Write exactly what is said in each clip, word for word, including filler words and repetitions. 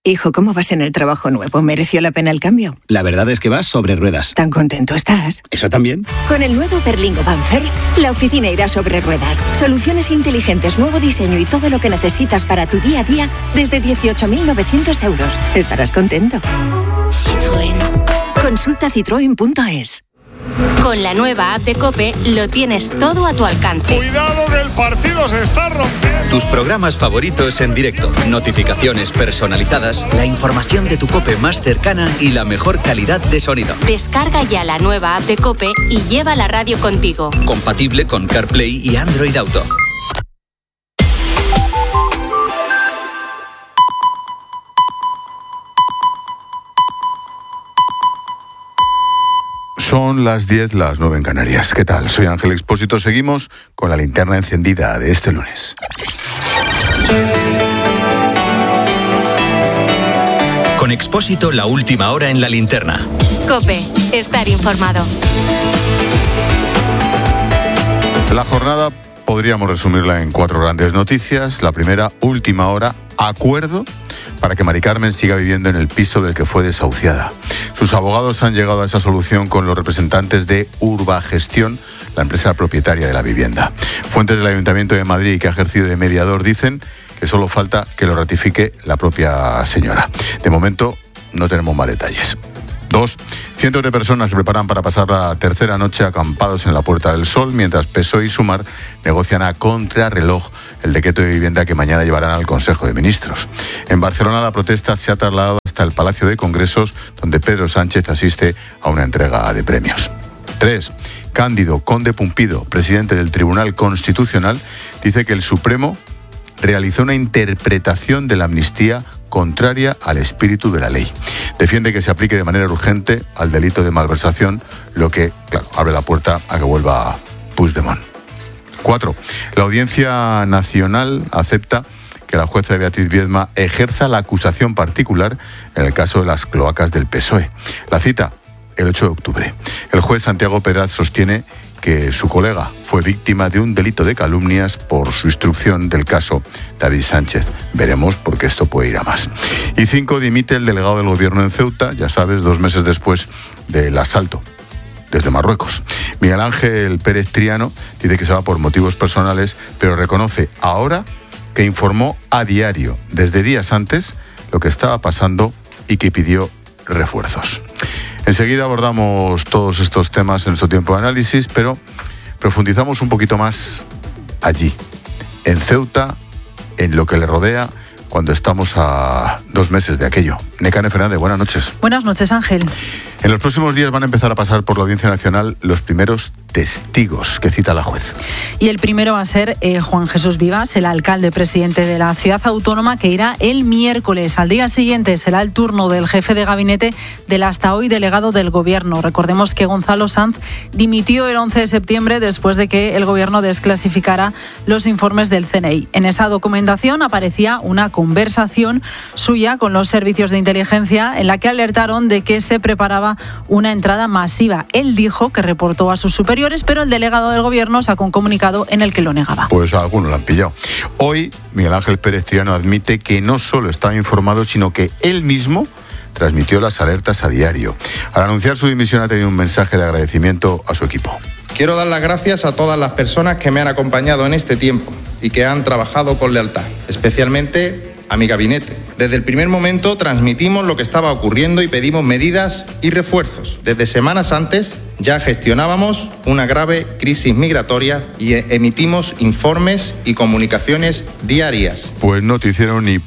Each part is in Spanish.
Hijo, ¿cómo vas en el trabajo nuevo? ¿Mereció la pena el cambio? La verdad es que vas sobre ruedas. ¿Tan contento estás? ¿Eso también? Con el nuevo Berlingo Van First, la oficina irá sobre ruedas. Soluciones inteligentes, nuevo diseño y todo lo que necesitas para tu día a día desde dieciocho mil novecientos euros. Estarás contento. Citroën. Consulta citroen punto es. Con la nueva app de COPE lo tienes todo a tu alcance. ¡Cuidado que el partido se está rompiendo! Tus programas favoritos en directo, notificaciones personalizadas, la información de tu COPE más cercana y la mejor calidad de sonido. Descarga ya la nueva app de COPE y lleva la radio contigo. Compatible con CarPlay y Android Auto. Son las diez, las nueve en Canarias. ¿Qué tal? Soy Ángel Expósito. Seguimos con la linterna encendida de este lunes. Con Expósito, la última hora en la linterna. COPE, estar informado. La jornada podríamos resumirla en cuatro grandes noticias. La primera, última hora, acuerdo para que Mari Carmen siga viviendo en el piso del que fue desahuciada. Sus abogados han llegado a esa solución con los representantes de Urbagestión, la empresa propietaria de la vivienda. Fuentes del Ayuntamiento de Madrid, que ha ejercido de mediador, dicen que solo falta que lo ratifique la propia señora. De momento no tenemos más detalles. Dos, cientos de personas se preparan para pasar la tercera noche acampados en la Puerta del Sol, mientras P S O E y Sumar negocian a contrarreloj el decreto de vivienda que mañana llevarán al Consejo de Ministros. En Barcelona la protesta se ha trasladado hasta el Palacio de Congresos, donde Pedro Sánchez asiste a una entrega de premios. Tres, Cándido Conde Pumpido, presidente del Tribunal Constitucional, dice que el Supremo realizó una interpretación de la amnistía contraria al espíritu de la ley. Defiende que se aplique de manera urgente al delito de malversación, lo que, claro, abre la puerta a que vuelva Puigdemont. Cuatro, la Audiencia Nacional acepta que la jueza Beatriz Viedma ejerza la acusación particular en el caso de las cloacas del P S O E. La cita, el ocho de octubre. El juez Santiago Pedraz sostiene que su colega fue víctima de un delito de calumnias por su instrucción del caso David Sánchez. Veremos porque esto puede ir a más. Y cinco, dimite el delegado del gobierno en Ceuta, ya sabes, dos meses después del asalto desde Marruecos. Miguel Ángel Pérez Triano dice que se va por motivos personales, pero reconoce ahora que informó a diario, desde días antes, lo que estaba pasando y que pidió refuerzos. Enseguida abordamos todos estos temas en nuestro tiempo de análisis, pero profundizamos un poquito más allí, en Ceuta, en lo que le rodea, cuando estamos a dos meses de aquello. Nekane Fernández, buenas noches. Buenas noches, Ángel. En los próximos días van a empezar a pasar por la Audiencia Nacional los primeros testigos que cita la juez. Y el primero va a ser eh, Juan Jesús Vivas, el alcalde presidente de la ciudad autónoma, que irá el miércoles. Al día siguiente será el turno del jefe de gabinete del hasta hoy delegado del gobierno. Recordemos que Gonzalo Sanz dimitió el once de septiembre después de que el gobierno desclasificara los informes del C N I. En esa documentación aparecía una conversación suya con los servicios de inteligencia en la que alertaron de que se preparaba una entrada masiva. Él dijo que reportó a sus superiores, pero el delegado del gobierno sacó un comunicado en el que lo negaba. Pues a algunos lo han pillado. Hoy Miguel Ángel Pérez Triano admite que no solo estaba informado, sino que él mismo transmitió las alertas a diario. Al anunciar su dimisión ha tenido un mensaje de agradecimiento a su equipo. Quiero dar las gracias a todas las personas que me han acompañado en este tiempo y que han trabajado con lealtad, especialmente a mi gabinete. Desde el primer momento transmitimos lo que estaba ocurriendo y pedimos medidas y refuerzos. Desde semanas antes ya gestionábamos una grave crisis migratoria y emitimos informes y comunicaciones diarias. Pues no te hicieron ni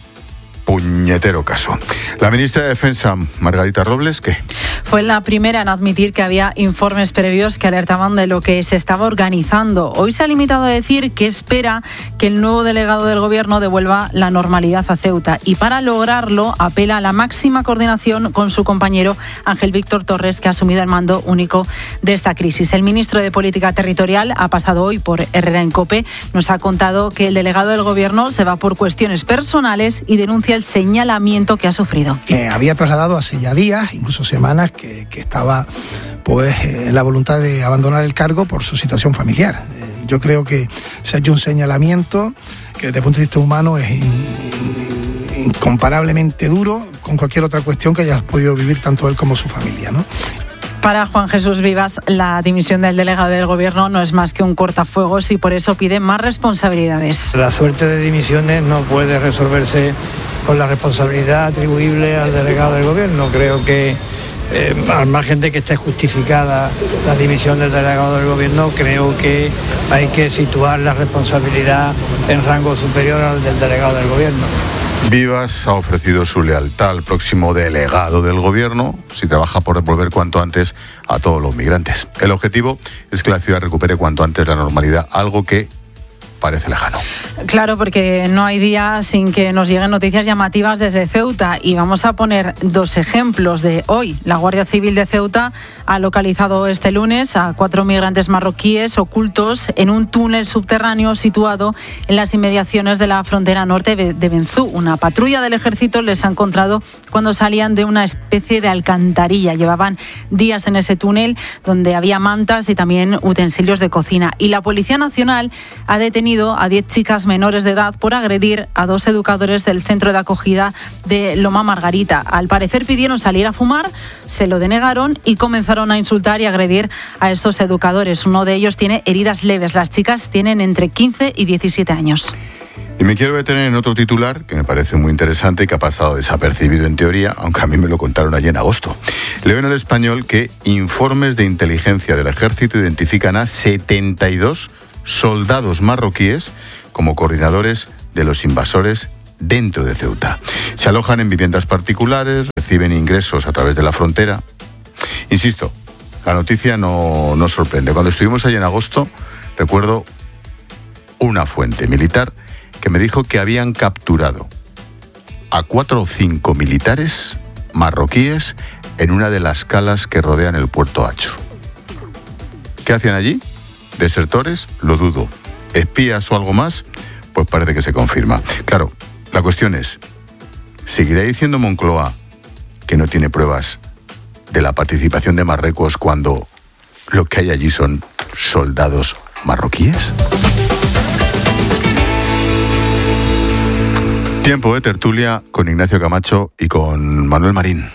puñetero caso. La ministra de Defensa, Margarita Robles, ¿qué? Fue la primera en admitir que había informes previos que alertaban de lo que se estaba organizando. Hoy se ha limitado a decir que espera que el nuevo delegado del gobierno devuelva la normalidad a Ceuta y para lograrlo apela a la máxima coordinación con su compañero Ángel Víctor Torres, que ha asumido el mando único de esta crisis. El ministro de Política Territorial ha pasado hoy por Herrera en COPE. Nos ha contado que el delegado del gobierno se va por cuestiones personales y denuncia el señalamiento que ha sufrido. Que había trasladado hace ya días, incluso semanas, que, que estaba pues en la voluntad de abandonar el cargo por su situación familiar. Eh, yo creo que se ha hecho un señalamiento que desde el punto de vista humano es in, in, incomparablemente duro con cualquier otra cuestión que haya podido vivir tanto él como su familia, ¿no? Para Juan Jesús Vivas, la dimisión del delegado del Gobierno no es más que un cortafuegos y por eso pide más responsabilidades. La suerte de dimisiones no puede resolverse con la responsabilidad atribuible al delegado del Gobierno. Creo que, eh, al margen de que esté justificada la dimisión del delegado del Gobierno, creo que hay que situar la responsabilidad en rango superior al del delegado del Gobierno. Vivas ha ofrecido su lealtad al próximo delegado del Gobierno si trabaja por devolver cuanto antes a todos los migrantes. El objetivo es que la ciudad recupere cuanto antes la normalidad, algo que parece lejano. Claro, porque no hay día sin que nos lleguen noticias llamativas desde Ceuta y vamos a poner dos ejemplos de hoy. La Guardia Civil de Ceuta ha localizado este lunes a cuatro migrantes marroquíes ocultos en un túnel subterráneo situado en las inmediaciones de la frontera norte de Benzú. Una patrulla del ejército les ha encontrado cuando salían de una especie de alcantarilla. Llevaban días en ese túnel donde había mantas y también utensilios de cocina. Y la Policía Nacional ha detenido a diez chicas menores de edad por agredir a dos educadores del centro de acogida de Loma Margarita. Al parecer pidieron salir a fumar, se lo denegaron y comenzaron a insultar y agredir a estos educadores. Uno de ellos tiene heridas leves. Las chicas tienen entre quince y diecisiete años. Y me quiero detener en otro titular que me parece muy interesante y que ha pasado desapercibido en teoría, aunque a mí me lo contaron allí en agosto. Leo en El Español que informes de inteligencia del ejército identifican a setenta y dos soldados marroquíes como coordinadores de los invasores dentro de Ceuta. Se alojan en viviendas particulares, reciben ingresos a través de la frontera. Insisto, la noticia no, no sorprende. Cuando estuvimos allí en agosto, recuerdo una fuente militar que me dijo que habían capturado a cuatro o cinco militares marroquíes en una de las calas que rodean el puerto Acho. ¿Qué hacían allí? ¿Desertores? Lo dudo. ¿Espías o algo más? Pues parece que se confirma. Claro, la cuestión es, ¿seguirá diciendo Moncloa que no tiene pruebas de la participación de Marruecos cuando lo que hay allí son soldados marroquíes? Tiempo de tertulia con Ignacio Camacho y con Manuel Marín.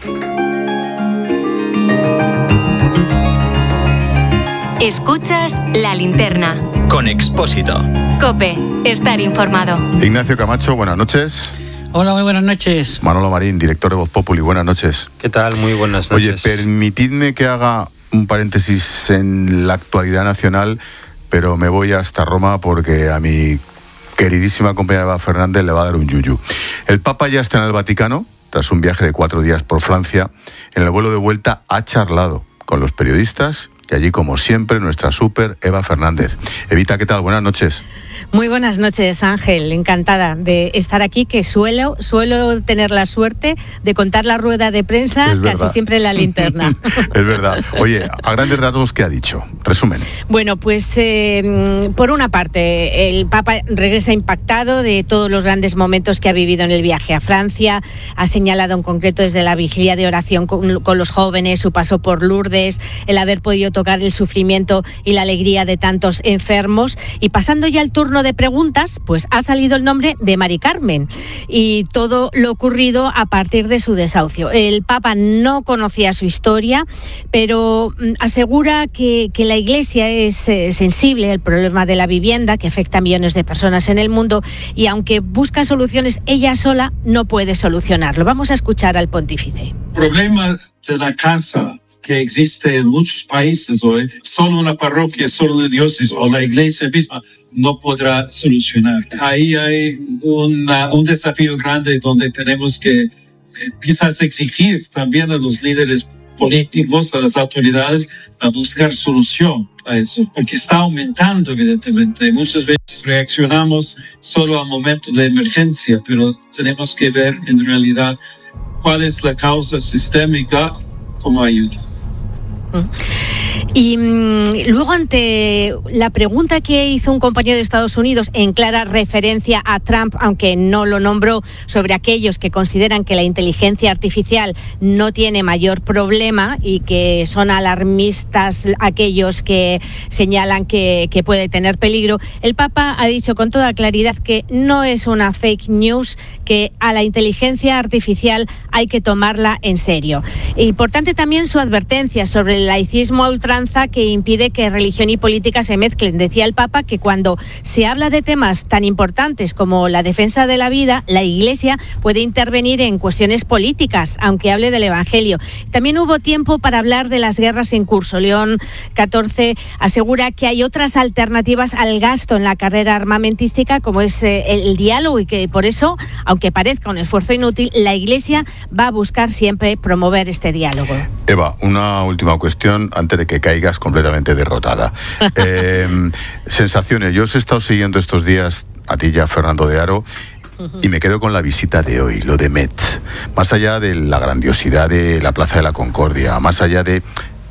Escuchas La Linterna. Con Expósito. COPE. Estar informado. Ignacio Camacho, buenas noches. Hola, muy buenas noches. Manolo Marín, director de Voz Populi, buenas noches. ¿Qué tal? Muy buenas noches. Oye, permitidme que haga un paréntesis en la actualidad nacional, pero me voy hasta Roma porque a mi queridísima compañera Eva Fernández le va a dar un yuyu. El Papa ya está en el Vaticano, tras un viaje de cuatro días por Francia. En el vuelo de vuelta ha charlado con los periodistas. Y allí, como siempre, nuestra súper Eva Fernández. Evita, ¿qué tal? Buenas noches. Muy buenas noches, Ángel. Encantada de estar aquí, que suelo, suelo tener la suerte de contar la rueda de prensa casi siempre en La Linterna. Es verdad. Oye, a grandes rasgos, ¿qué ha dicho? Resumen. Bueno, pues eh, por una parte, el Papa regresa impactado de todos los grandes momentos que ha vivido en el viaje a Francia. Ha señalado en concreto desde la vigilia de oración con, con los jóvenes, su paso por Lourdes, el haber podido tocar el sufrimiento y la alegría de tantos enfermos. Y pasando ya al turno de preguntas, pues ha salido el nombre de Mari Carmen y todo lo ocurrido a partir de su desahucio. El Papa no conocía su historia, pero asegura que, que la Iglesia es eh, sensible al problema de la vivienda que afecta a millones de personas en el mundo y aunque busca soluciones, ella sola no puede solucionarlo. Vamos a escuchar al pontífice. El problema de la casa que existe en muchos países hoy, solo una parroquia, solo una diócesis o la iglesia misma no podrá solucionar. Ahí hay una, un desafío grande donde tenemos que eh, quizás exigir también a los líderes políticos, a las autoridades, a buscar solución a eso, porque está aumentando evidentemente. Muchas veces reaccionamos solo al momento de emergencia, pero tenemos que ver en realidad cuál es la causa sistémica como ayuda. Y mmm, luego, ante la pregunta que hizo un compañero de Estados Unidos en clara referencia a Trump, aunque no lo nombró, sobre aquellos que consideran que la inteligencia artificial no tiene mayor problema y que son alarmistas aquellos que señalan que, que puede tener peligro, el Papa ha dicho con toda claridad que no es una fake news, que a la inteligencia artificial hay que tomarla en serio. Importante también su advertencia sobre el laicismo a ultranza que impide que religión y política se mezclen. Decía el Papa que cuando se habla de temas tan importantes como la defensa de la vida, la Iglesia puede intervenir en cuestiones políticas, aunque hable del Evangelio. También hubo tiempo para hablar de las guerras en curso. León catorce asegura que hay otras alternativas al gasto en la carrera armamentística, como es eh, el diálogo, y que por eso, aunque parezca un esfuerzo inútil, la Iglesia va a buscar siempre promover este diálogo. Eva, una última cuestión antes de que caigas completamente derrotada. eh, sensaciones. Yo os he estado siguiendo estos días, a ti ya, Fernando de Aro, y me quedo con la visita de hoy, lo de Met. Más allá de la grandiosidad de la Plaza de la Concordia, más allá de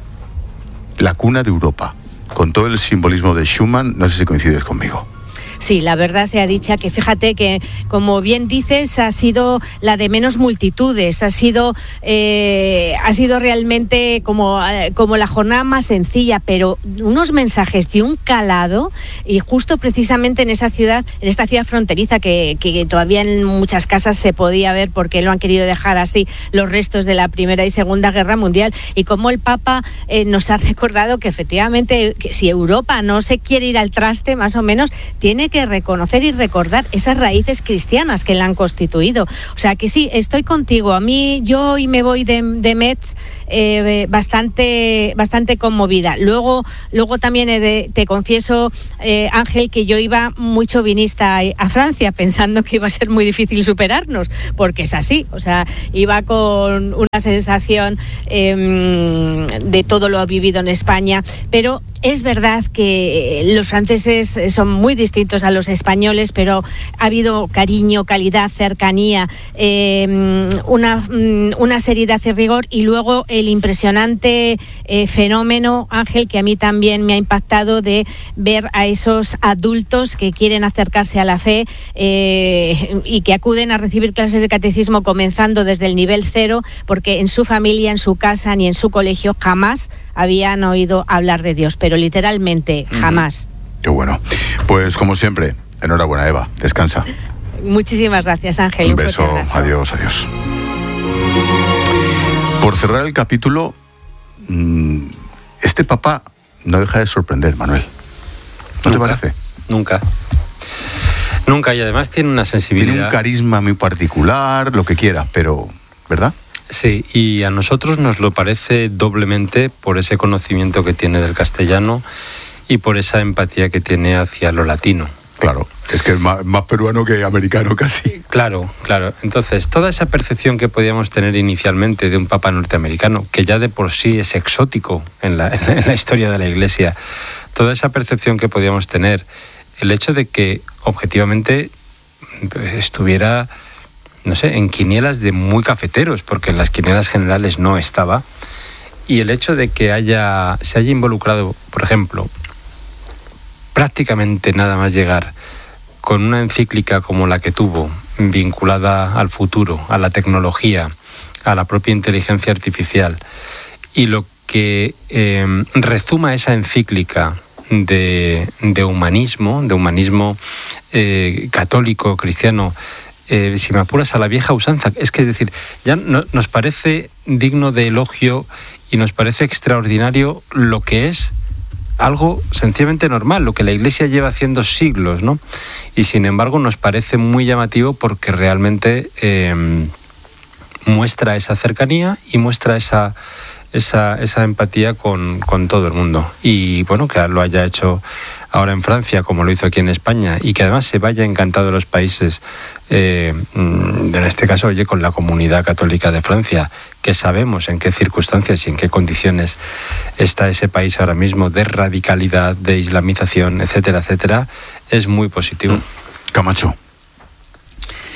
la cuna de Europa, con todo el simbolismo de Schuman, no sé si coincides conmigo. Sí, la verdad sea dicha que fíjate que, como bien dices, ha sido la de menos multitudes, ha sido eh, ha sido realmente como, como la jornada más sencilla, pero unos mensajes de un calado, y justo precisamente en esa ciudad, en esta ciudad fronteriza que, que todavía en muchas casas se podía ver, porque lo han querido dejar así, los restos de la Primera y Segunda Guerra Mundial, y como el Papa eh, nos ha recordado que efectivamente, que si Europa no se quiere ir al traste, más o menos, tiene que reconocer y recordar esas raíces cristianas que la han constituido. O sea que sí, estoy contigo. A mí, yo hoy me voy de, de Metz eh, bastante bastante conmovida. Luego luego también he de, te confieso, eh, Ángel, que yo iba muy chauvinista a, a Francia, pensando que iba a ser muy difícil superarnos, porque es así. O sea, iba con una sensación eh, de todo lo vivido en España, pero es verdad que los franceses son muy distintos a los españoles, pero ha habido cariño, calidad, cercanía, eh, una, una seriedad y rigor, y luego el impresionante eh, fenómeno, Ángel, que a mí también me ha impactado, de ver a esos adultos que quieren acercarse a la fe eh, y que acuden a recibir clases de catecismo comenzando desde el nivel cero, porque en su familia, en su casa ni en su colegio jamás habían oído hablar de Dios, pero literalmente jamás. Mm, qué bueno. Pues como siempre, enhorabuena, Eva. Descansa. Muchísimas gracias, Ángel. Un beso. Adiós, adiós. Por cerrar el capítulo, este Papa no deja de sorprender, Manuel. ¿No te parece? Nunca. Nunca, y además tiene una sensibilidad. Tiene un carisma muy particular, lo que quiera, pero, ¿verdad? Sí, y a nosotros nos lo parece doblemente por ese conocimiento que tiene del castellano y por esa empatía que tiene hacia lo latino. Claro, es que es más, más peruano que americano casi. Claro, claro. Entonces, toda esa percepción que podíamos tener inicialmente de un papa norteamericano, que ya de por sí es exótico en la, en la historia de la Iglesia, toda esa percepción que podíamos tener, el hecho de que objetivamente estuviera, no sé, en quinielas de muy cafeteros, porque en las quinielas generales no estaba, y el hecho de que haya se haya involucrado, por ejemplo, prácticamente nada más llegar, con una encíclica como la que tuvo, vinculada al futuro, a la tecnología, a la propia inteligencia artificial, y lo que eh, rezuma esa encíclica de, de humanismo, de humanismo eh, católico, cristiano, Eh, si me apuras, a la vieja usanza. Es que, es decir, ya no, nos parece digno de elogio y nos parece extraordinario lo que es algo sencillamente normal, lo que la Iglesia lleva haciendo siglos, ¿no? Y sin embargo nos parece muy llamativo porque realmente eh, muestra esa cercanía y muestra esa, esa, esa empatía con, con todo el mundo. Y bueno, que lo haya hecho ahora en Francia, como lo hizo aquí en España, y que además se vaya encantado a los países, eh, en este caso, oye, con la comunidad católica de Francia, que sabemos en qué circunstancias y en qué condiciones está ese país ahora mismo, de radicalidad, de islamización, etcétera, etcétera, es muy positivo. Camacho.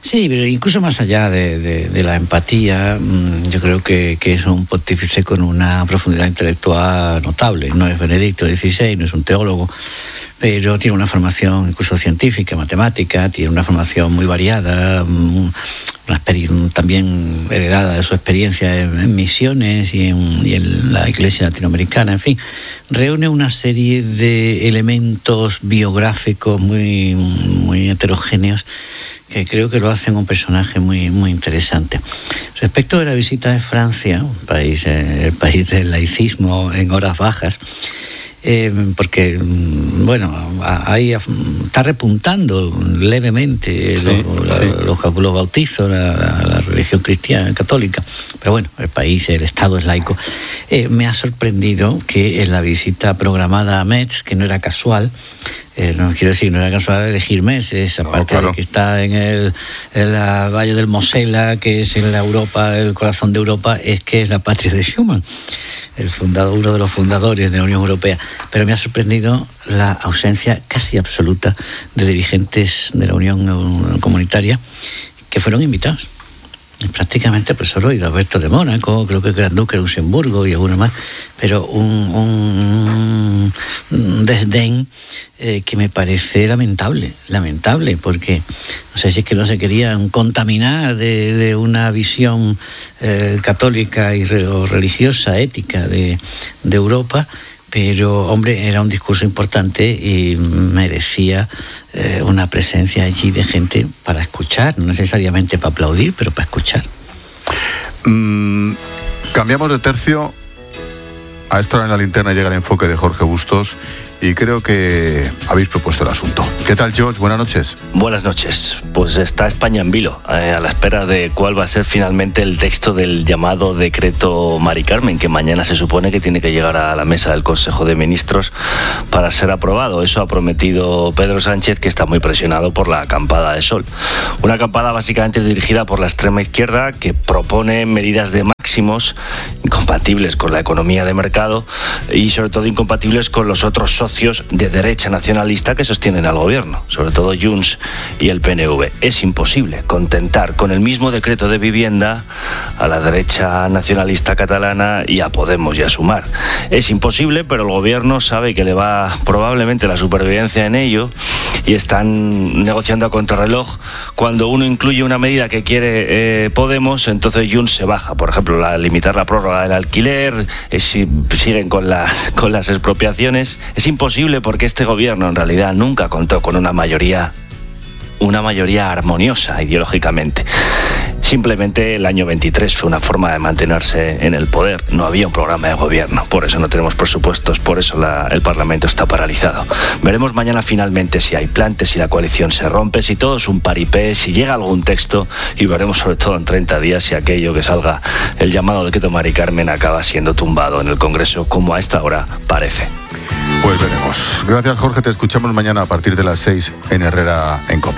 Sí, pero incluso más allá de, de, de la empatía, yo creo que, que es un pontífice con una profundidad intelectual notable. No es Benedicto dieciséis, no es un teólogo, pero tiene una formación incluso científica, matemática, tiene una formación muy variada, una también heredada de su experiencia en, en misiones y en, y en la Iglesia latinoamericana. En fin, reúne una serie de elementos biográficos muy, muy heterogéneos que creo que lo hacen un personaje muy, muy interesante. Respecto de la visita de Francia, un país, el país del laicismo en horas bajas, Eh, porque, bueno, ahí está repuntando levemente sí, los, sí. Los, los bautizos, la, la, la religión cristiana, católica, pero bueno, el país, el Estado es laico. Eh, me ha sorprendido que en la visita programada a Metz, que no era casual, Eh, no quiero decir, no era casual elegir meses, aparte no, claro. de que está en el, en la Valle del Mosela, que es en la Europa, el corazón de Europa, es que es la patria de Schuman, el fundador, uno de los fundadores de la Unión Europea. Pero me ha sorprendido la ausencia casi absoluta de dirigentes de la Unión Comunitaria que fueron invitados. Prácticamente pues solo Alberto de Mónaco, creo que el Gran Duque de Luxemburgo y alguno más, pero un, un, un desdén eh, que me parece lamentable, lamentable, porque no sé si es que no se querían contaminar de, de una visión eh, católica y re, o religiosa, ética de, de Europa. Pero, hombre, era un discurso importante y merecía eh, una presencia allí de gente para escuchar, no necesariamente para aplaudir, pero para escuchar. Mm, cambiamos de tercio. A esta hora en la linterna llega el enfoque de Jorge Bustos y creo que habéis propuesto el asunto. ¿Qué tal, George? Buenas noches. Buenas noches. Pues está España en vilo, eh, a la espera de cuál va a ser finalmente el texto del llamado decreto Mari Carmen, que mañana se supone que tiene que llegar a la mesa del Consejo de Ministros para ser aprobado. Eso ha prometido Pedro Sánchez, que está muy presionado por la acampada de Sol. Una acampada básicamente dirigida por la extrema izquierda, que propone medidas de máximos incompatibles con la economía de mercado y sobre todo incompatibles con los otros socios de derecha nacionalista que sostienen al gobierno, sobre todo Junts y el P N V. Es imposible contentar con el mismo decreto de vivienda a la derecha nacionalista catalana y a Podemos y a Sumar. Es imposible, pero el gobierno sabe que le va probablemente la supervivencia en ello y están negociando a contrarreloj. Cuando uno incluye una medida que quiere eh, Podemos, entonces Junts se baja. Por ejemplo, la, limitar la prórroga del alquiler, eh, si, siguen con, la, con las expropiaciones. Es imposible porque este gobierno en realidad nunca contó con una mayoría, una mayoría armoniosa ideológicamente. Simplemente el año veintitrés fue una forma de mantenerse en el poder. No había un programa de gobierno, por eso no tenemos presupuestos, por eso la, el Parlamento está paralizado. Veremos mañana finalmente si hay plantes, si la coalición se rompe, si todo es un paripé, si llega algún texto, y veremos sobre todo en treinta días si aquello que salga, el llamado decreto Mari Carmen, acaba siendo tumbado en el Congreso, como a esta hora parece. Pues veremos. Gracias, Jorge. Te escuchamos mañana a partir de las seis en Herrera en COPE.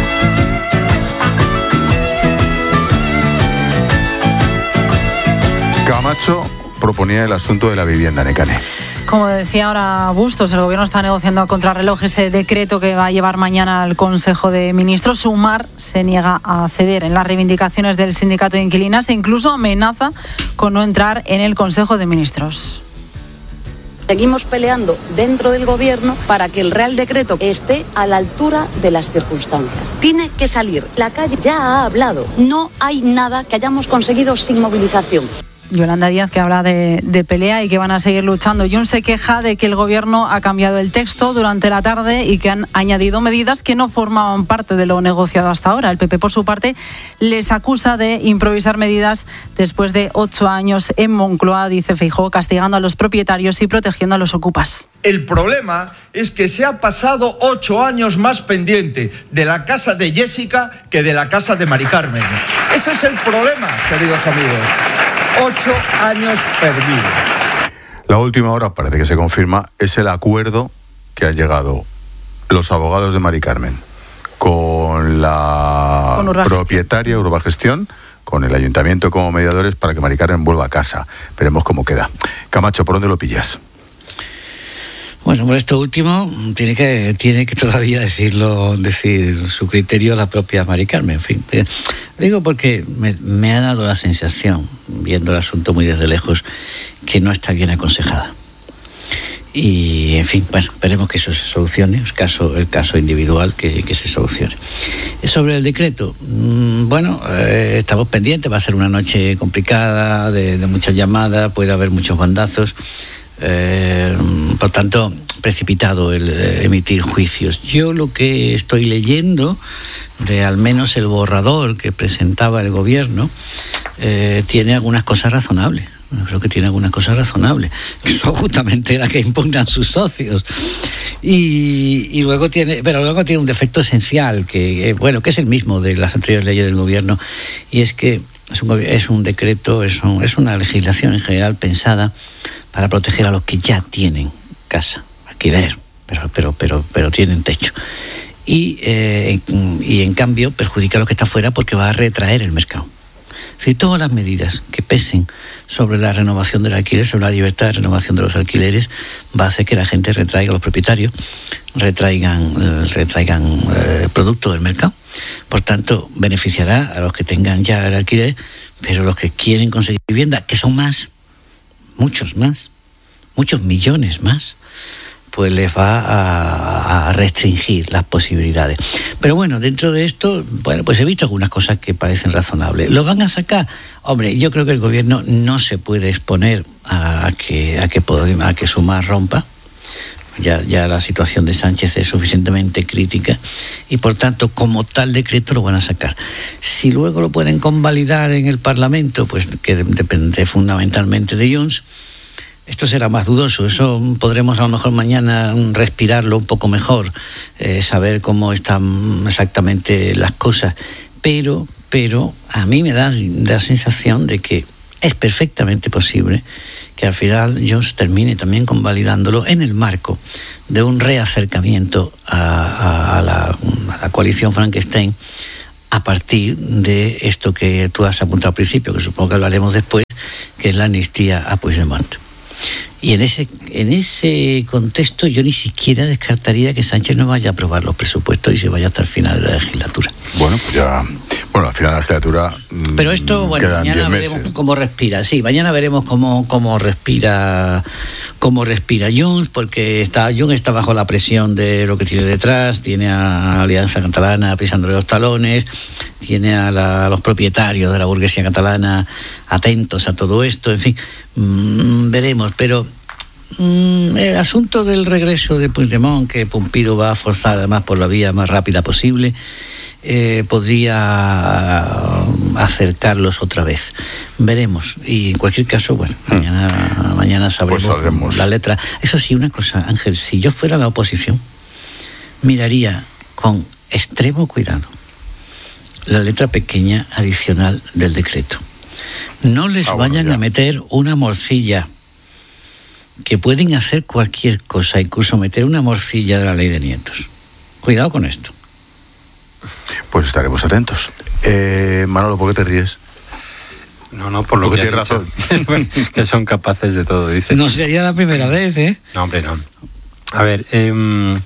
Camacho proponía el asunto de la vivienda, Nekane. Como decía ahora Bustos, el gobierno está negociando a contrarreloj ese decreto que va a llevar mañana al Consejo de Ministros. Sumar se niega a ceder en las reivindicaciones del sindicato de inquilinas e incluso amenaza con no entrar en el Consejo de Ministros. Seguimos peleando dentro del gobierno para que el Real Decreto esté a la altura de las circunstancias. Tiene que salir. La calle ya ha hablado. No hay nada que hayamos conseguido sin movilización. Yolanda Díaz, que habla de, de pelea y que van a seguir luchando. Junts se queja de que el gobierno ha cambiado el texto durante la tarde y que han añadido medidas que no formaban parte de lo negociado hasta ahora. El P P, por su parte, les acusa de improvisar medidas después de ocho años en Moncloa, dice Feijóo, castigando a los propietarios y protegiendo a los ocupas. El problema es que se ha pasado ocho años más pendiente de la casa de Jessica que de la casa de Mari Carmen. Ese es el problema, queridos amigos. Ocho años perdidos. La última hora, parece que se confirma, es el acuerdo que han llegado los abogados de Mari Carmen con la con propietaria Urbagestión, con el ayuntamiento como mediadores para que Mari Carmen vuelva a casa. Veremos cómo queda. Camacho, ¿por dónde lo pillas? Bueno, por esto último, tiene que tiene que todavía decirlo, decir su criterio la propia Mari Carmen. En fin, eh, digo porque me, me ha dado la sensación, viendo el asunto muy desde lejos, que no está bien aconsejada. Y, en fin, bueno, veremos que eso se solucione, el caso, el caso individual que, que se solucione. Sobre el decreto, mmm, bueno, eh, estamos pendientes, va a ser una noche complicada, de, de muchas llamadas, puede haber muchos bandazos. Eh, por tanto, precipitado el eh, emitir juicios. Yo lo que estoy leyendo de al menos el borrador que presentaba el gobierno eh, tiene algunas cosas razonables. Creo que tiene algunas cosas razonables, que son justamente las que impugnan sus socios. Y, y luego tiene, pero luego tiene un defecto esencial, que bueno, que es el mismo de las anteriores leyes del gobierno, y es que es un, es un decreto, es, un, es una legislación en general pensada para proteger a los que ya tienen casa, alquiler, pero, pero, pero, pero tienen techo. Y, eh, y en cambio perjudica a los que están fuera porque va a retraer el mercado. Es decir, todas las medidas que pesen sobre la renovación del alquiler, sobre la libertad de renovación de los alquileres, va a hacer que la gente retraiga, los propietarios retraigan, retraigan eh, producto del mercado. Por tanto, beneficiará a los que tengan ya el alquiler, pero los que quieren conseguir vivienda, que son más, muchos más, muchos millones más, pues les va a, a restringir las posibilidades. Pero bueno, dentro de esto, bueno, pues he visto algunas cosas que parecen razonables. ¿Lo van a sacar? Hombre, yo creo que el gobierno no se puede exponer a que, a que, a que Sumar rompa. Ya, ya la situación de Sánchez es suficientemente crítica y por tanto como tal decreto lo van a sacar. Si luego lo pueden convalidar en el Parlamento, pues que depende fundamentalmente de Junts. Esto será más dudoso, eso podremos a lo mejor mañana respirarlo un poco mejor, eh, saber cómo están exactamente las cosas, pero, pero a mí me da la sensación de que es perfectamente posible que al final Junts termine también convalidándolo en el marco de un reacercamiento a, a, a, la, a la coalición Frankenstein a partir de esto que tú has apuntado al principio, que supongo que hablaremos después, que es la amnistía a Puigdemont. Y en ese en ese contexto yo ni siquiera descartaría que Sánchez no vaya a aprobar los presupuestos y se vaya hasta el final de la legislatura. Bueno, pues ya... Bueno, al final de la legislatura... Pero esto, bueno, mañana veremos cómo respira. Sí, mañana veremos cómo, cómo respira cómo respira Junts, porque está Junts está bajo la presión de lo que tiene detrás, tiene a Alianza Catalana pisándole los talones, tiene a, la, a los propietarios de la burguesía catalana atentos a todo esto, en fin, mmm, veremos, pero mmm, el asunto del regreso de Puigdemont, que Pumpido va a forzar además por la vía más rápida posible, Eh, podría acercarlos otra vez. Veremos. Y en cualquier caso, bueno, mañana, mañana sabremos pues la letra. Eso sí, una cosa, Ángel, si yo fuera la oposición, miraría con extremo cuidado la letra pequeña adicional del decreto. No les ah, vayan bueno, a meter una morcilla, que pueden hacer cualquier cosa, incluso meter una morcilla de la ley de nietos. Cuidado con esto. Pues estaremos atentos. Eh, Manolo, ¿por qué te ríes? No, no, por lo Porque que tienes razón. Que son capaces de todo, dice. No sería la primera vez, ¿eh? No, hombre, no. A ver, eh,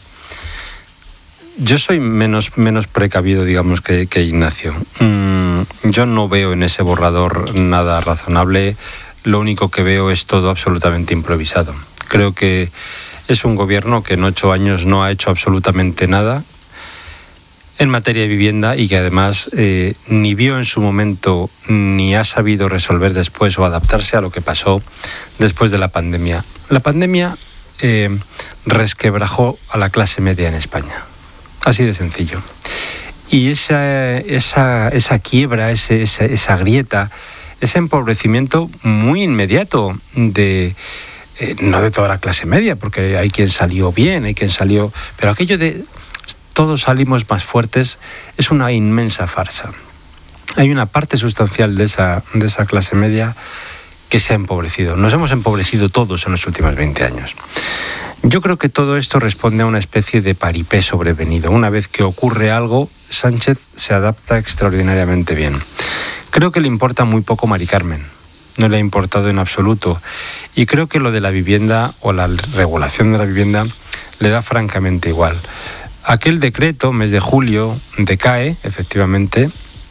yo soy menos, menos precavido, digamos, que, que Ignacio. Mm, yo no veo en ese borrador nada razonable. Lo único que veo es todo absolutamente improvisado. Creo que es un gobierno que en ocho años no ha hecho absolutamente nada en materia de vivienda y que además eh, ni vio en su momento ni ha sabido resolver después o adaptarse a lo que pasó después de la pandemia. La pandemia eh, resquebrajó a la clase media en España. Así de sencillo. Y esa, esa, esa quiebra, ese, esa, esa grieta, ese empobrecimiento muy inmediato de... Eh, no de toda la clase media, porque hay quien salió bien, hay quien salió... Pero aquello de... todos salimos más fuertes, es una inmensa farsa. Hay una parte sustancial de esa, de esa clase media que se ha empobrecido. Nos hemos empobrecido todos en los últimos veinte años. Yo creo que todo esto responde a una especie de paripé sobrevenido. Una vez que ocurre algo, Sánchez se adapta extraordinariamente bien. Creo que le importa muy poco Mari Carmen. no le ha importado en absoluto. Y creo que lo de la vivienda o la regulación de la vivienda le da francamente igual. Aquel decreto, mes de julio, decae, efectivamente,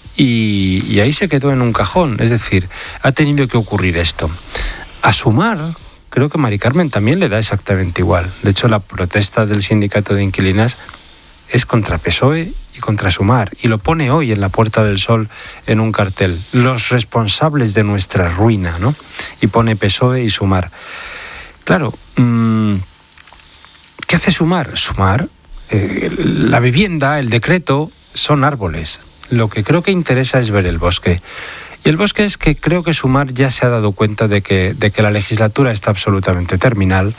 y, y ahí se quedó en un cajón. Es decir, ha tenido que ocurrir esto. A Sumar, creo que Mari Carmen también le da exactamente igual. De hecho, la protesta del sindicato de inquilinas es contra P S O E y contra Sumar, y lo pone hoy en la Puerta del Sol en un cartel: los responsables de nuestra ruina, ¿no? Y pone P S O E y Sumar. Claro, mmm, ¿qué hace Sumar? Sumar, eh, la vivienda, el decreto, son árboles. Lo que creo que interesa es ver el bosque. Y el bosque es que creo que Sumar ya se ha dado cuenta de que, de que la legislatura está absolutamente terminal,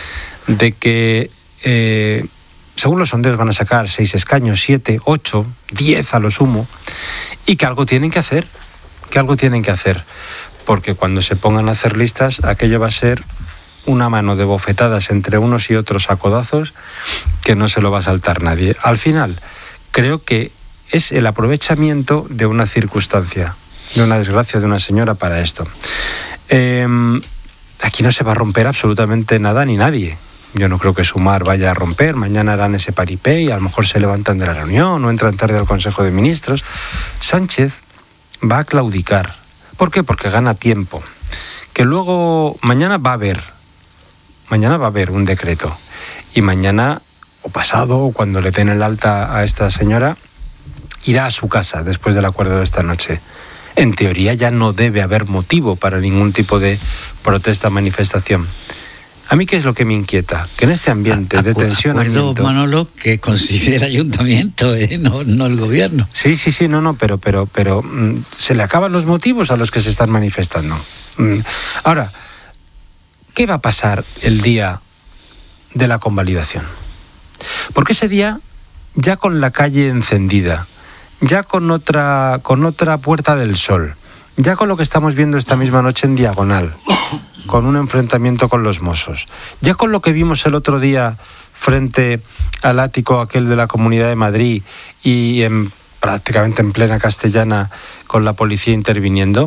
de que eh, según los sondeos van a sacar seis escaños, siete, ocho, diez a lo sumo, y que algo tienen que hacer, que algo tienen que hacer, porque cuando se pongan a hacer listas, aquello va a ser una mano de bofetadas entre unos y otros a codazos que no se lo va a saltar nadie. Al final, creo que es el aprovechamiento de una circunstancia, de una desgracia de una señora para esto. Eh, aquí no se va a romper absolutamente nada ni nadie. Yo no creo que Sumar vaya a romper. Mañana harán ese paripé y a lo mejor se levantan de la reunión o entran tarde al Consejo de Ministros. Sánchez va a claudicar. ¿Por qué? Porque gana tiempo. Que luego, mañana va a haber, mañana va a haber un decreto. Y mañana, o pasado, o cuando le den el alta a esta señora, irá a su casa después del acuerdo de esta noche. En teoría ya no debe haber motivo para ningún tipo de protesta, manifestación. ¿A mí qué es lo que me inquieta? Que en este ambiente a, de tensionamiento... Acuerdo, Manolo, que considera el ayuntamiento, ¿eh? no, no el gobierno. Sí, sí, sí, no, no, pero, pero, pero mm, se le acaban los motivos a los que se están manifestando. Mm. Ahora, ¿qué va a pasar el día de la convalidación? Porque ese día, ya con la calle encendida, ya con otra, con otra Puerta del Sol, ya con lo que estamos viendo esta misma noche en Diagonal, con un enfrentamiento con los Mossos, ya con lo que vimos el otro día frente al ático aquel de la Comunidad de Madrid y en, prácticamente en plena Castellana con la policía interviniendo,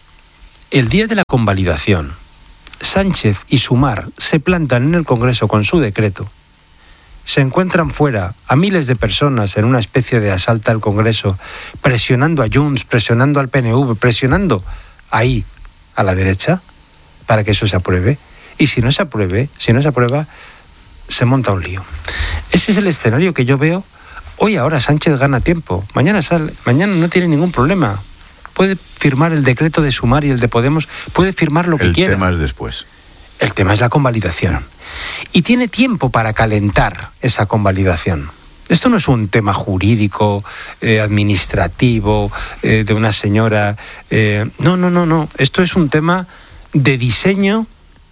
el día de la convalidación, Sánchez y Sumar se plantan en el Congreso con su decreto, se encuentran fuera a miles de personas en una especie de asalto al Congreso, presionando a Junts, presionando al P N V, presionando ahí a la derecha para que eso se apruebe. Y si no se apruebe, si no se aprueba, se monta un lío. Ese es el escenario que yo veo. Hoy ahora Sánchez gana tiempo. Mañana sale, mañana no tiene ningún problema. Puede firmar el decreto de Sumar y el de Podemos, puede firmar lo que quiera. El tema es después. El tema es la convalidación. Y tiene tiempo para calentar esa convalidación. Esto no es un tema jurídico, eh, administrativo, eh, de una señora. Eh, no, no, no, no. Esto es un tema de diseño,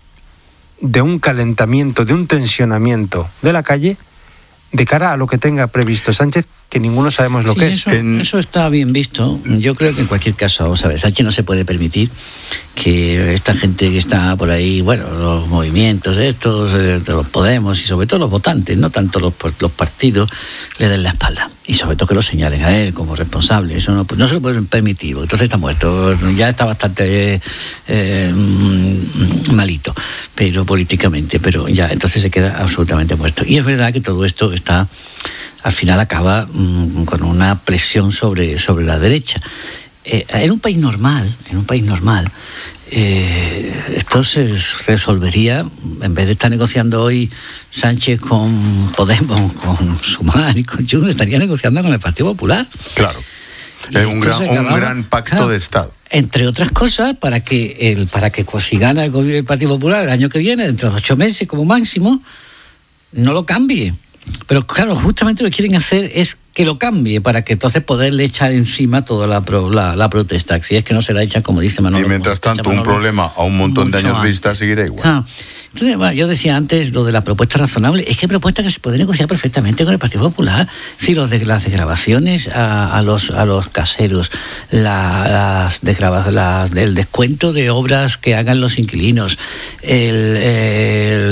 de un calentamiento, de un tensionamiento de la calle de cara a lo que tenga previsto Sánchez, que ninguno sabemos lo sí, que eso, es. En... Eso está bien visto. Yo creo que en cualquier caso, vamos a ver, Sánchez no se puede permitir que esta gente que está por ahí, bueno, los movimientos estos, de los Podemos y sobre todo los votantes, no tanto los, los partidos, le den la espalda. Y sobre todo que lo señalen a él como responsable. Eso no, no se lo pueden permitir. Entonces está muerto. Ya está bastante eh, eh, malito, pero políticamente, pero ya entonces se queda absolutamente muerto. Y es verdad que todo esto está, al final acaba mmm, con una presión sobre, sobre la derecha. Eh, en un país normal, en un país normal, eh, esto se resolvería, en vez de estar negociando hoy Sánchez con Podemos, con Sumar y con Junts, estaría negociando con el Partido Popular. Claro, es un gran, acababa, un gran pacto claro, de Estado. Entre otras cosas, para que el para que si gana el gobierno del Partido Popular el año que viene, dentro de ocho meses como máximo, no lo cambie. Pero claro, justamente lo que quieren hacer es que lo cambie para que entonces poderle echar encima toda la, pro, la, la protesta. Si es que no se la echan, como dice Manolo. Y mientras tanto, Manolo, un problema a un montón de años vista seguirá igual. Ah, entonces, bueno, yo decía antes lo de la propuesta razonable. Es que hay propuestas que se pueden negociar perfectamente con el Partido Popular. Si los de las desgravaciones a, a los a los caseros, la, las desgravaciones, las, el descuento de obras que hagan los inquilinos, el, el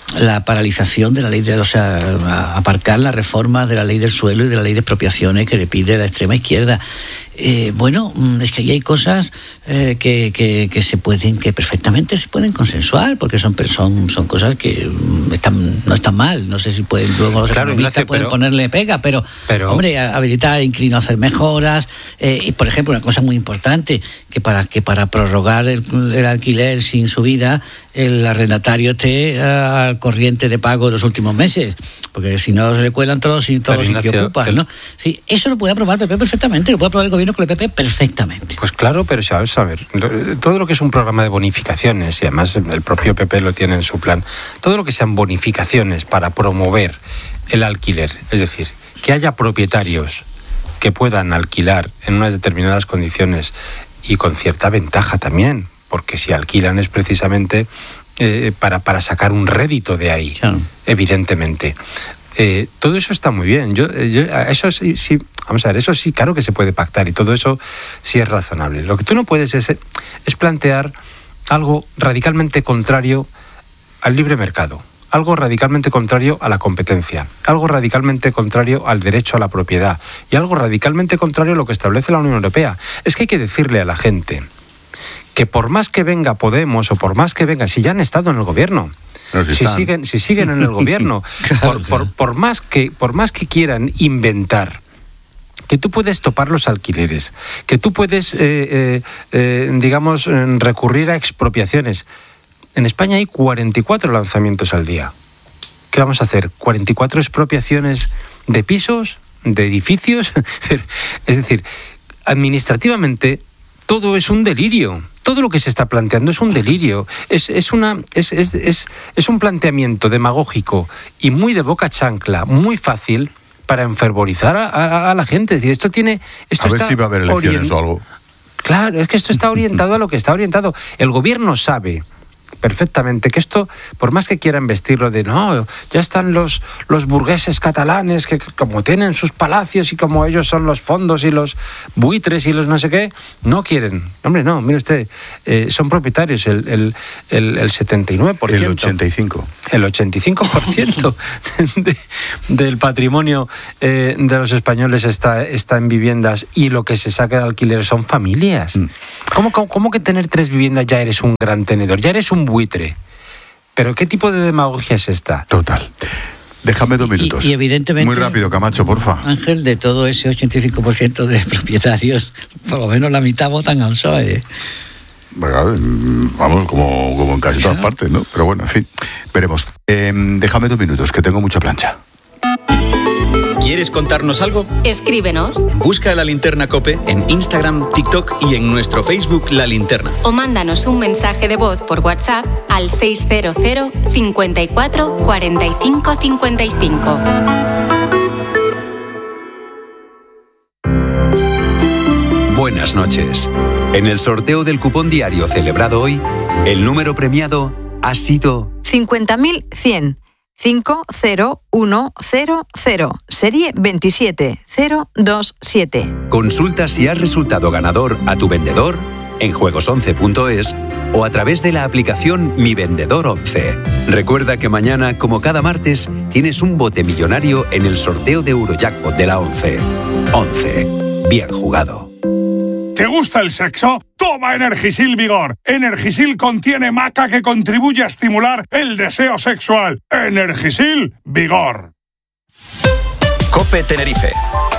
la paralización de la ley de, o sea, aparcar la reforma de la ley del suelo y de la ley de expropiaciones que le pide la extrema izquierda. Eh, bueno, es que ahí hay cosas eh, que, que, que se pueden, que perfectamente se pueden consensuar, porque son son, son cosas que están, no están mal. No sé si pueden luego los claro, economistas pueden pero, ponerle pega, pero, pero hombre, habilitar, inclino a hacer mejoras. Eh, y por ejemplo, una cosa muy importante, que para que para prorrogar el, el alquiler sin subida, el arrendatario esté al corriente de pago de los últimos meses, porque si no se le cuelan todos y todos los que ocupan, ¿no? Sí, eso lo puede aprobar el P P perfectamente, lo puede aprobar el gobierno con el P P perfectamente. Pues claro, pero sabes, a ver, todo lo que es un programa de bonificaciones, y además el propio P P lo tiene en su plan, todo lo que sean bonificaciones para promover el alquiler, es decir, que haya propietarios que puedan alquilar en unas determinadas condiciones y con cierta ventaja también, porque si alquilan es precisamente eh, para, para sacar un rédito de ahí, claro. Evidentemente. Eh, todo eso está muy bien. Yo, yo, eso sí, sí, vamos a ver, eso sí, claro que se puede pactar y todo eso sí es razonable. Lo que tú no puedes es, es plantear algo radicalmente contrario al libre mercado, algo radicalmente contrario a la competencia, algo radicalmente contrario al derecho a la propiedad y algo radicalmente contrario a lo que establece la Unión Europea. Es que hay que decirle a la gente que por más que venga Podemos o por más que venga, si ya han estado en el gobierno, si, si siguen, si siguen en el gobierno, claro, por, claro. Por, por más que, por más que quieran inventar, que tú puedes topar los alquileres, que tú puedes, eh, eh, eh, digamos, recurrir a expropiaciones. En España hay cuarenta y cuatro lanzamientos al día. ¿Qué vamos a hacer? ¿cuarenta y cuatro expropiaciones de pisos, de edificios? Es decir, administrativamente todo es un delirio. Todo lo que se está planteando es un delirio. Es, es, una, es, es, es, es un planteamiento demagógico y muy de boca chancla, muy fácil para enfervorizar a, a, a la gente. Es decir, esto tiene... Esto a ver está si va a haber elecciones orient... o algo. Claro, es que esto está orientado a lo que está orientado. El gobierno sabe perfectamente que esto, por más que quieran vestirlo de no, ya están los, los burgueses catalanes que como tienen sus palacios y como ellos son los fondos y los buitres y los no sé qué, no quieren. Hombre, no, mire usted, eh, son propietarios el, el, el, el setenta y nueve por ciento. El ochenta y cinco por ciento. El ochenta y cinco por ciento de, del patrimonio eh, de los españoles está, está en viviendas y lo que se saca de alquiler son familias. Mm. ¿Cómo, cómo, ¿Cómo que tener tres viviendas ya eres un gran tenedor? Ya eres un buitre. ¿Pero qué tipo de demagogia es esta? Total. Déjame dos minutos. Y, y evidentemente... Muy rápido, Camacho, porfa. Ángel, de todo ese ochenta y cinco por ciento de propietarios, por lo menos la mitad votan al P S O E. Bueno, vamos, como, como en casi todas partes, ¿no? Pero bueno, en fin, veremos. Eh, déjame dos minutos, que tengo mucha plancha. ¿Quieres contarnos algo? Escríbenos. Busca La Linterna COPE en Instagram, TikTok y en nuestro Facebook La Linterna. O mándanos un mensaje de voz por WhatsApp al seis cero cero, cincuenta y cuatro, cuarenta y cinco, cincuenta y cinco. Buenas noches. En el sorteo del cupón diario celebrado hoy, el número premiado ha sido cincuenta mil cien. cinco cero uno cero cero, serie veintisiete cero dos siete. Consulta si has resultado ganador a tu vendedor en juegos once punto es o a través de la aplicación Mi Vendedor once. Recuerda que mañana, como cada martes, tienes un bote millonario en el sorteo de Eurojackpot de la once. once. Bien jugado. ¿Te gusta el sexo? Toma Energisil Vigor. Energisil contiene maca que contribuye a estimular el deseo sexual. Energisil Vigor. COPE Tenerife.